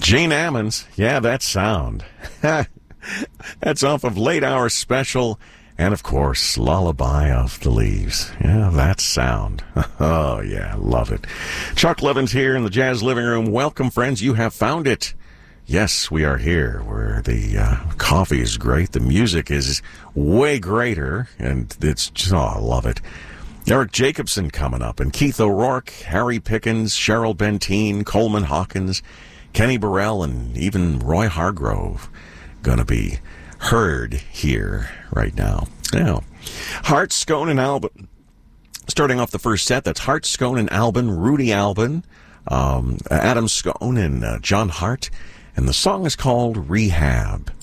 Gene Ammons, yeah, that sound. That's off of Late Hour Special, and of course, Lullaby of the Leaves. Yeah, that sound. Oh, yeah, love it. Chuck Levin's here in the Jazz Living Room. Welcome, friends. You have found it. Yes, we are here where the coffee is great, the music is way greater, and it's just, oh, I love it. Eric Jacobson coming up, and Keith O'Rourke, Harry Pickens, Cheryl Benteen, Coleman Hawkins, Kenny Burrell, and even Roy Hargrove going to be heard here right now. Now, Hart, Scone, and Albin. Starting off the first set, that's Hart, Scone, and Albin, Rudy Albin, Adam Scone, and John Hart. And the song is called Rehab.